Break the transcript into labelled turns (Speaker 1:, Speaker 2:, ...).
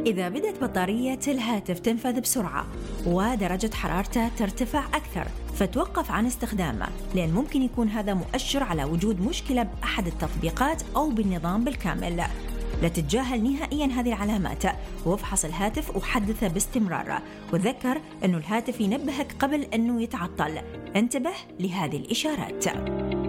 Speaker 1: إذا بدأت بطارية الهاتف تنفذ بسرعة ودرجة حرارته ترتفع أكثر، فتوقف عن استخدامه، لأن ممكن يكون هذا مؤشر على وجود مشكلة بأحد التطبيقات أو بالنظام بالكامل. لا تتجاهل نهائياً هذه العلامات، وافحص الهاتف وحدثه باستمرار، وذكر أنه الهاتف ينبهك قبل أنه يتعطل. انتبه لهذه الإشارات.